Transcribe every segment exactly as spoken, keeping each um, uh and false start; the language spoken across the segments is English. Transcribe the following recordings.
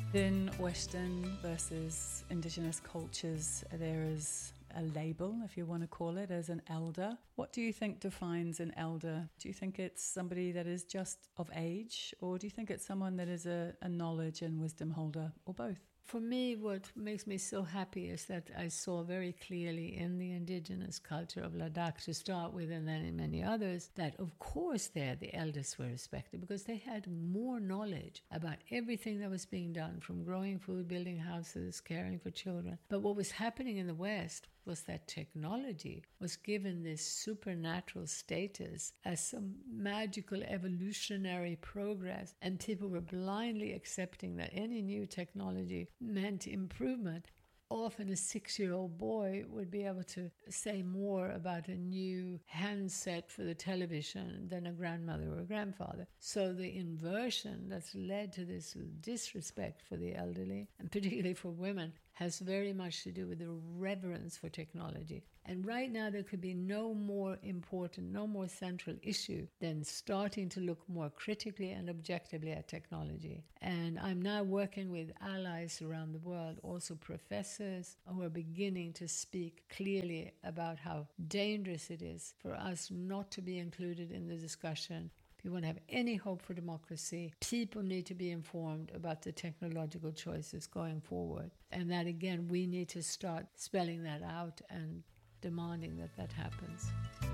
In Western versus Indigenous cultures, there is a label, if you want to call it, as an elder. What do you think defines an elder? Do you think it's somebody that is just of age, or do you think it's someone that is a, a knowledge and wisdom holder, or both? For me, what makes me so happy is that I saw very clearly in the indigenous culture of Ladakh to start with, and then in many others, that of course there the elders were respected because they had more knowledge about everything that was being done, from growing food, building houses, caring for children. But what was happening in the West was that technology was given this supernatural status as some magical evolutionary progress, and people were blindly accepting that any new technology meant improvement. Often a six-year-old boy would be able to say more about a new handset for the television than a grandmother or a grandfather. So the inversion that's led to this disrespect for the elderly, and particularly for women, has very much to do with the reverence for technology. And right now there could be no more important, no more central issue than starting to look more critically and objectively at technology. And I'm now working with allies around the world, also professors, who are beginning to speak clearly about how dangerous it is for us not to be included in the discussion. If you want to have any hope for democracy, people need to be informed about the technological choices going forward. And that, again, we need to start spelling that out and demanding that that happens.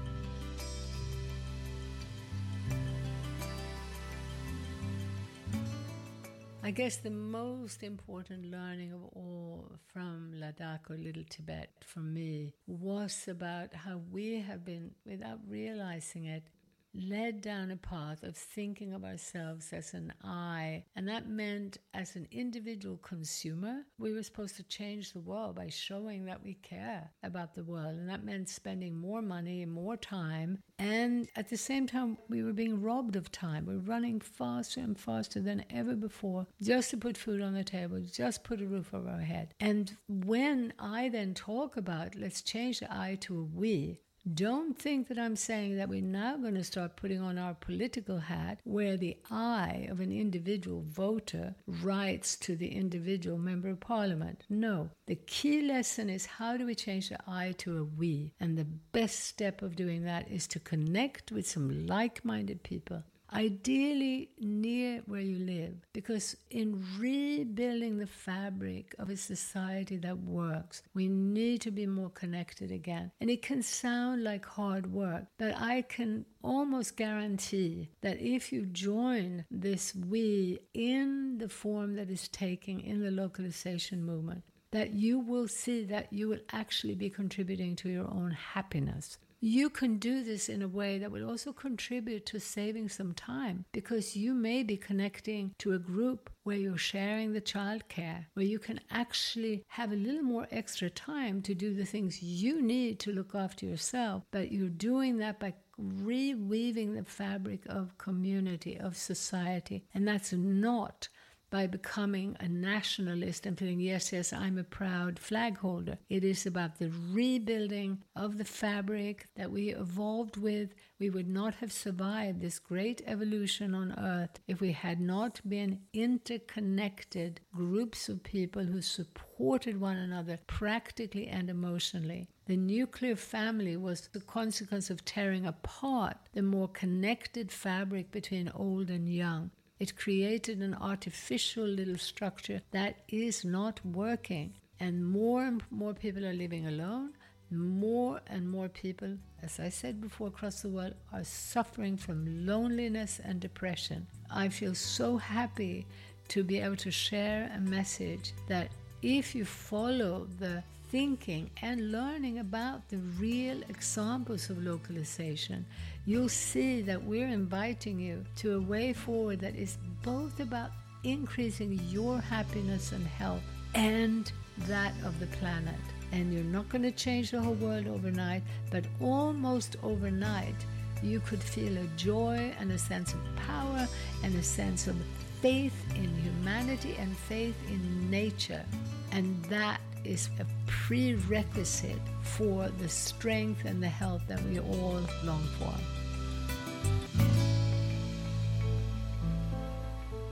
I guess the most important learning of all from Ladakh or Little Tibet for me was about how we have been, without realizing it, led down a path of thinking of ourselves as an I, and that meant as an individual consumer, we were supposed to change the world by showing that we care about the world, and that meant spending more money and more time, and at the same time we were being robbed of time. We're running faster and faster than ever before just to put food on the table, just put a roof over our head. And when I then talk about let's change the I to a we, don't think that I'm saying that we're now going to start putting on our political hat where the I of an individual voter writes to the individual member of parliament. No. The key lesson is how do we change the I to a we? And the best step of doing that is to connect with some like-minded people, ideally near where you live, because in rebuilding the fabric of a society that works, we need to be more connected again. And it can sound like hard work, but I can almost guarantee that if you join this we in the form that is taking in the localization movement, that you will see that you will actually be contributing to your own happiness. You can do this in a way that will also contribute to saving some time, because you may be connecting to a group where you're sharing the childcare, where you can actually have a little more extra time to do the things you need to look after yourself, but you're doing that by reweaving the fabric of community, of society, and that's not by becoming a nationalist and feeling, yes, yes, I'm a proud flag holder. It is about the rebuilding of the fabric that we evolved with. We would not have survived this great evolution on Earth if we had not been interconnected groups of people who supported one another practically and emotionally. The nuclear family was the consequence of tearing apart the more connected fabric between old and young. It created an artificial little structure that is not working. And more and more people are living alone. More and more people, as I said before, across the world are suffering from loneliness and depression. I feel so happy to be able to share a message that if you follow the thinking and learning about the real examples of localization, you'll see that we're inviting you to a way forward that is both about increasing your happiness and health and that of the planet. And you're not going to change the whole world overnight, but almost overnight you could feel a joy and a sense of power and a sense of faith in humanity and faith in nature. And that is a prerequisite for the strength and the health that we all long for.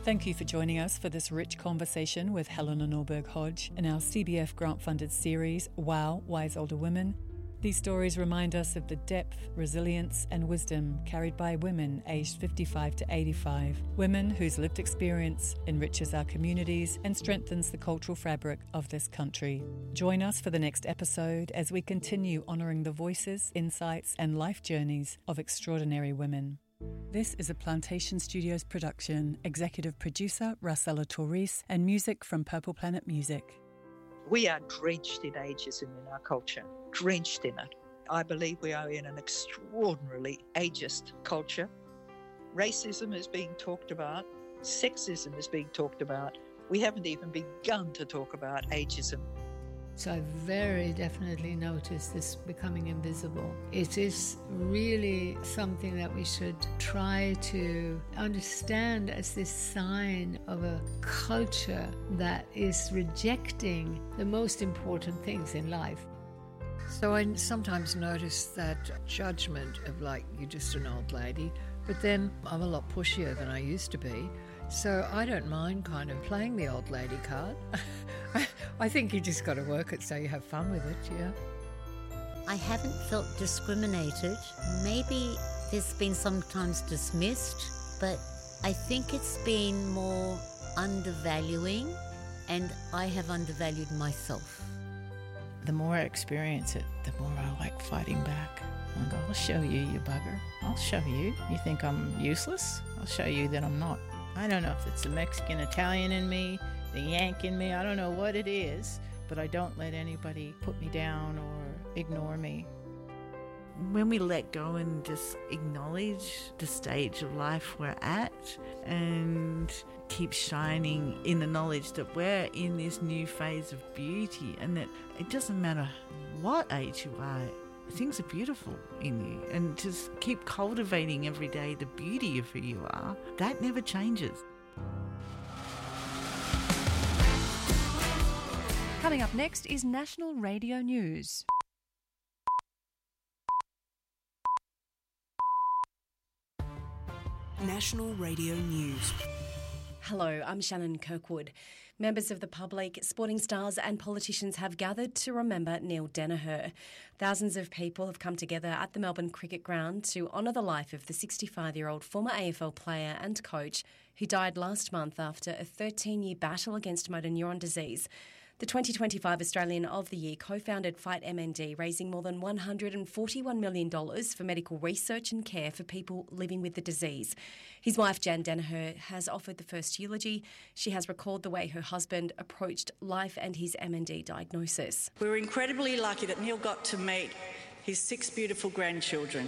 Thank you for joining us for this rich conversation with Helena Norberg-Hodge in our C B F grant-funded series, Wow, Wise Older Women. These stories remind us of the depth, resilience and wisdom carried by women aged fifty-five to eighty-five, women whose lived experience enriches our communities and strengthens the cultural fabric of this country. Join us for the next episode as we continue honouring the voices, insights and life journeys of extraordinary women. This is a Plantation Studios production. Executive producer Marcela Torres and music from Purple Planet Music. We are drenched in ageism in our culture, drenched in it. I believe we are in an extraordinarily ageist culture. Racism is being talked about. Sexism is being talked about. We haven't even begun to talk about ageism. So I very definitely noticed this becoming invisible. It is really something that we should try to understand as this sign of a culture that is rejecting the most important things in life. So I sometimes notice that judgment of like, you're just an old lady, but then I'm a lot pushier than I used to be. So I don't mind kind of playing the old lady card. I think you just got to work it so you have fun with it, yeah. I haven't felt discriminated. Maybe it's been sometimes dismissed, but I think it's been more undervaluing, and I have undervalued myself. The more I experience it, the more I like fighting back. I'll go, I'll show you, you bugger. I'll show you. You think I'm useless? I'll show you that I'm not. I don't know if it's the Mexican Italian in me, the Yank in me, I don't know what it is, but I don't let anybody put me down or ignore me. When we let go and just acknowledge the stage of life we're at and keep shining in the knowledge that we're in this new phase of beauty, and that it doesn't matter what age you are, things are beautiful in you, and just keep cultivating every day the beauty of who you are, that never changes. Coming up next is National Radio News. National Radio News. Hello, I'm Shannon Kirkwood. Members of the public, sporting stars and politicians have gathered to remember Neil Daniher. Thousands of people have come together at the Melbourne Cricket Ground to honour the life of the sixty-five-year-old former A F L player and coach who died last month after a thirteen-year battle against motor neuron disease. The twenty twenty-five Australian of the Year co-founded Fight M N D, raising more than one hundred forty-one million dollars for medical research and care for people living with the disease. His wife, Jan Daniher, has offered the first eulogy. She has recalled the way her husband approached life and his M N D diagnosis. We were incredibly lucky that Neil got to meet his six beautiful grandchildren.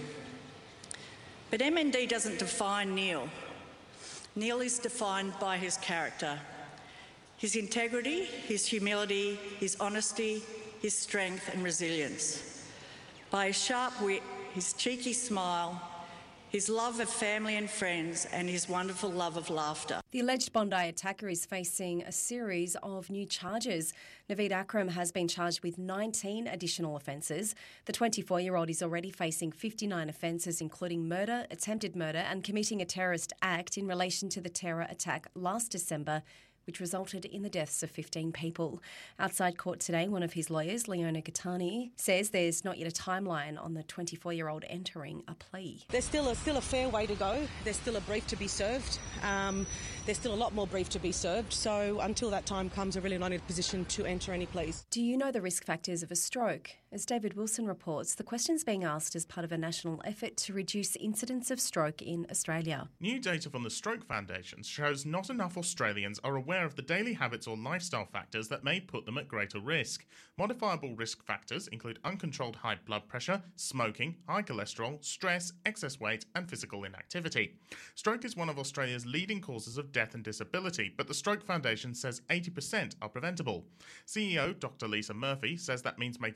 But M N D doesn't define Neil. Neil is defined by his character. His integrity, his humility, his honesty, his strength and resilience. By his sharp wit, his cheeky smile, his love of family and friends, and his wonderful love of laughter. The alleged Bondi attacker is facing a series of new charges. Naveed Akram has been charged with nineteen additional offences. The twenty-four-year-old is already facing fifty-nine offences, including murder, attempted murder and committing a terrorist act in relation to the terror attack last December, which resulted in the deaths of fifteen people. Outside court today, one of his lawyers, Leona Gattani, says there's not yet a timeline on the twenty-four-year-old entering a plea. There's still a, still a fair way to go. There's still a brief to be served. Um, there's still a lot more brief to be served. So until that time comes, we're really not in a position to enter any pleas. Do you know the risk factors of a stroke? As David Wilson reports, the question's being asked as part of a national effort to reduce incidence of stroke in Australia. New data from the Stroke Foundation shows not enough Australians are aware of the daily habits or lifestyle factors that may put them at greater risk. Modifiable risk factors include uncontrolled high blood pressure, smoking, high cholesterol, stress, excess weight and physical inactivity. Stroke is one of Australia's leading causes of death and disability, but the Stroke Foundation says eighty percent are preventable. C E O Doctor Lisa Murphy says that means making lifestyle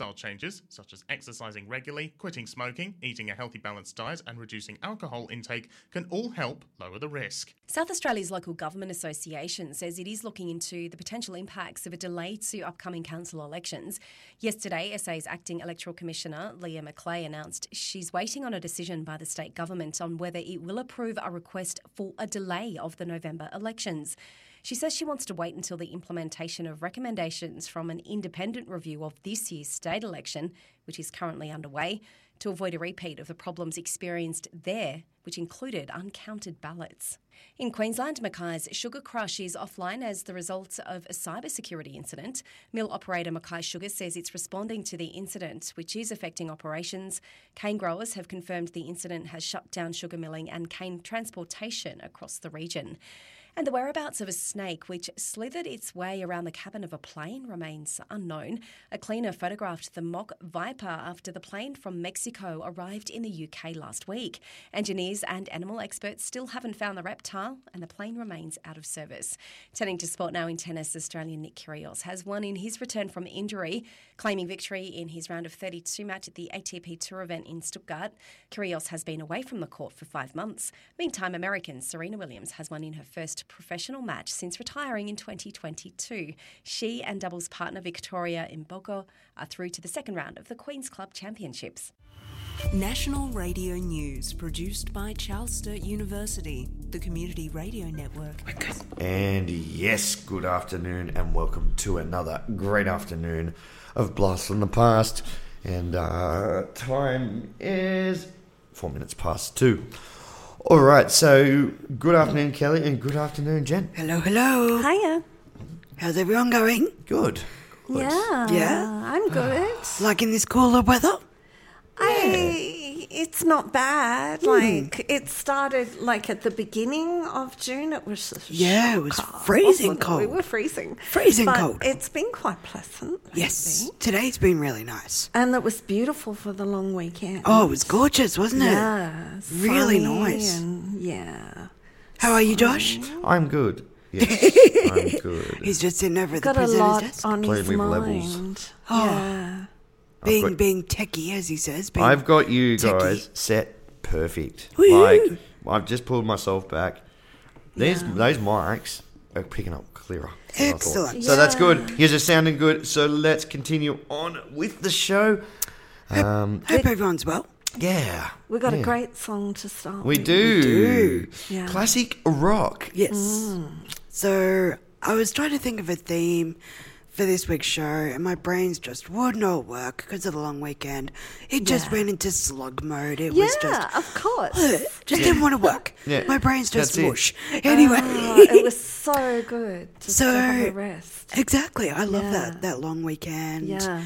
lifestyle changes, such as exercising regularly, quitting smoking, eating a healthy balanced diet and reducing alcohol intake, can all help lower the risk. South Australia's Local Government Association says it is looking into the potential impacts of a delay to upcoming council elections. Yesterday, S A's Acting Electoral Commissioner, Leah McLeay, announced she's waiting on a decision by the state government on whether it will approve a request for a delay of the November elections. She says she wants to wait until the implementation of recommendations from an independent review of this year's state election, which is currently underway, to avoid a repeat of the problems experienced there, which included uncounted ballots. In Queensland, Mackay's Sugar Crush is offline as the result of a cybersecurity incident. Mill operator Mackay Sugar says it's responding to the incident, which is affecting operations. Cane growers have confirmed the incident has shut down sugar milling and cane transportation across the region. And the whereabouts of a snake which slithered its way around the cabin of a plane remains unknown. A cleaner photographed the mock viper after the plane from Mexico arrived in the U K last week. Engineers and animal experts still haven't found the reptile, and the plane remains out of service. Turning to sport now in tennis, Australian Nick Kyrgios has won in his return from injury, claiming victory in his round of thirty-two match at the A T P Tour event in Stuttgart. Kyrgios has been away from the court for five months. Meantime, American Serena Williams has won in her first professional match since retiring in twenty twenty-two. She and doubles partner Victoria Imbogo are through to the second round of the Queen's Club Championships. National Radio News, produced by Charles Sturt University, the Community Radio Network. And yes, good afternoon and welcome to another great afternoon of Blast from the Past. And uh, time is four minutes past two. All right, so good afternoon, Kelly, and good afternoon, Jen. Hello, hello. Hiya. How's everyone going? Good. good. Yeah. Yeah? I'm good. Liking this cooler weather? I, it's not bad. Mm. Like, it started, like, at the beginning of June. It was a Yeah, it was shocker, freezing wasn't it? cold. We were freezing. Freezing but cold. It's been quite pleasant. Yes, today's been really nice. And it was beautiful for the long weekend. Oh, it was gorgeous, wasn't it? Yeah. Really sunny nice. And, yeah. How are you, Josh? I'm good. Yes, I'm good. He's just sitting over at Got the a presenter's lot desk. on Playing his with mind. levels. Oh. Yeah. Being got- being techie, as he says. Being I've got you techie. guys set perfect. Woo. Like, I've just pulled myself back. These Those mics are picking up clearer. than I thought. Excellent. So that's good. Yeah. Yours are sounding good. So let's continue on with the show. Um, Hope everyone's well. yeah. We got yeah. a great song to start We with. do. do. Yeah. Classic rock. Yes. So I was trying to think of a theme for this week's show, and my brains just would not work because of the long weekend. It just Yeah. went into slug mode. It Yeah, was just, of course. just didn't want to work. Yeah. My brain's just That's it. mush. Anyway, Oh, it was so good just So- to have a rest. exactly. I love Yeah. that that long weekend. Yeah.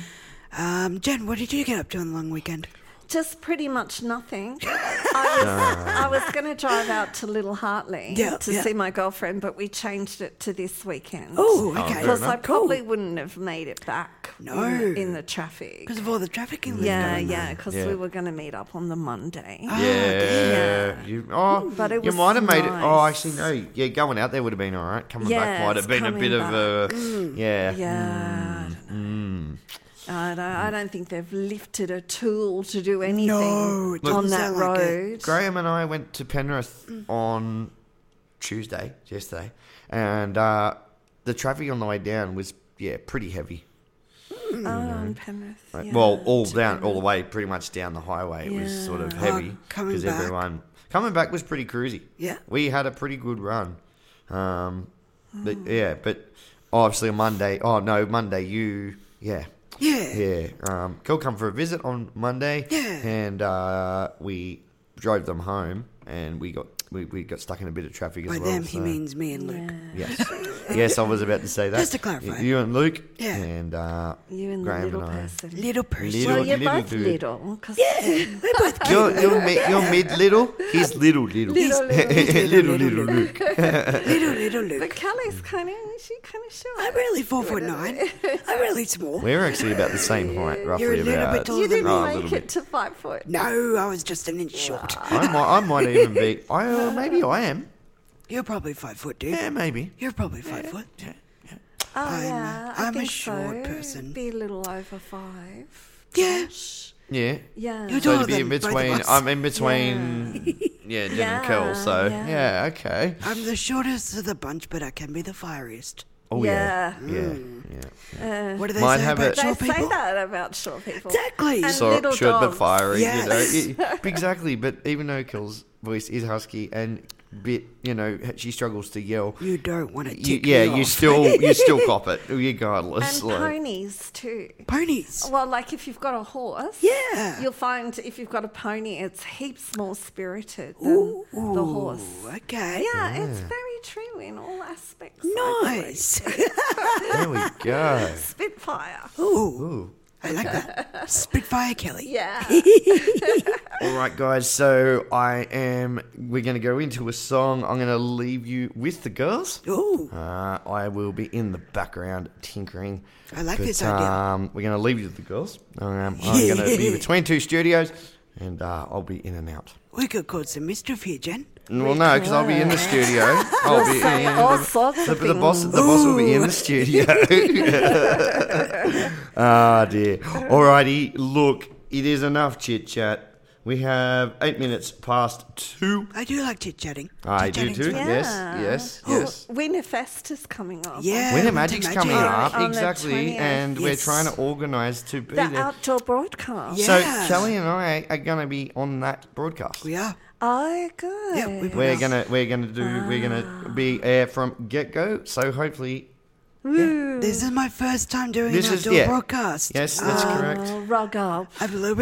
Um, Jen, what did you get up to on the long weekend? Just pretty much nothing. I was, I was going to drive out to Little Hartley Yeah, to yeah. see my girlfriend, but we changed it to this weekend. Oh, Oh, okay. fair Because enough. I probably wouldn't have made it back No. in, in the traffic. Because of all the traffic in Yeah, going yeah, on. because Yeah. we were going to meet up on the Monday. Ah, Yeah. You, oh, But it you was might have made it. Oh, nice. actually, no. Yeah, going out there would have been all right. Coming back Yes, might have been a coming bit of a. back. Yeah. Yeah. Mm. I don't, I don't think they've lifted a tool to do anything No, it on doesn't that sound like it. road. Graham and I went to Penrith on Tuesday, yesterday, and uh, the traffic on the way down was, yeah, pretty heavy. Oh, in Penrith. Like, yeah. Well, all down, all the way, pretty much down the highway. It was sort of Yeah. heavy Oh, coming because back. everyone coming back was pretty cruisy. Yeah. We had a pretty good run. Um, but yeah, but obviously on Monday. Oh no, Monday you yeah. Yeah. Yeah. Um, Kel come for a visit on Monday. Yeah. And uh, we drove them home, and we got we, we got stuck in a bit of traffic as By well. them, he so- means me and Luke. Yes. Yes, I was about to say that. Just to clarify. You and Luke. Yeah. And uh, You and the Graham little and I. person. Little person. well, you're little both dude. little. Cause Yeah, we're both cute. You're, you're, mi- you're mid little. He's little little. Little, little. little little Luke. little, little Luke. But Kelly's kind of, she kind of short. I'm really four foot nine. I'm really small. We're actually about the same height, roughly. You're a little about. bit taller You than didn't Oh, a make little it bit. to five foot. No, I was just an inch short. I might, I might even be. I uh, maybe I am. You're probably five foot, dude. Yeah, maybe. You're probably five foot. Yeah, yeah. Oh, I'm, yeah. I I'm a think short so. person. Be a little over five. Yeah. Yeah. Yeah. You're So to taller be in than both of between, us. I'm in between, yeah, Jen and Kel. So Yeah, yeah, okay. I'm the shortest of the bunch, but I can be the fieriest. Oh yeah, Yeah. yeah, Mm. yeah. Uh, What do they Might say have about it- They short say people? that about short people. Exactly. And So little short but dogs. fiery, Yes. you know. It- exactly, but even though Kel's voice is husky and bit, you know, she struggles to yell. You don't want to You, tick yeah, me you off. still you still cop it regardless. And like. ponies too. Ponies. Well, like if you've got a horse, Yeah. you'll find if you've got a pony, it's heaps more spirited than Ooh, the horse. okay. Yeah, it's very true in all aspects. Nice. There we go. Spitfire. Ooh, Ooh. I like that. Spitfire Kelly. Yeah. All right, guys. So I am. We're going to go into a song. I'm going to leave you with the girls. Ooh. Uh, I will be in the background tinkering. I like but, this idea. Um, we're going to leave you with the girls. Um, I'm going to be between two studios, and uh, I'll be in and out. We could cause some mischief here, Jen. Well, no, because I'll be in the studio. I'll be say in all the, sorts the, of the boss. The things. boss will be in the studio. Ah, dear. Alrighty, look, it is enough chit chat. We have eight minutes past two. I do like chit chatting. I do too. Yeah. Yes, yes, yes. Winterfest is coming up. Yeah. Winter Winter Magic's Magic. coming up, On the exactly, twentieth. and we're Yes. trying to organise to be The there. outdoor broadcast. Yeah. So Kelly and I are going to be on that broadcast. We are. Oh, good. Yeah, we We're gonna we're gonna do we're gonna be air from get go. So hopefully, Woo. This is my first time doing This an is- outdoor yeah. broadcast. yes, that's Uh, correct. Oh, rug up. I have a little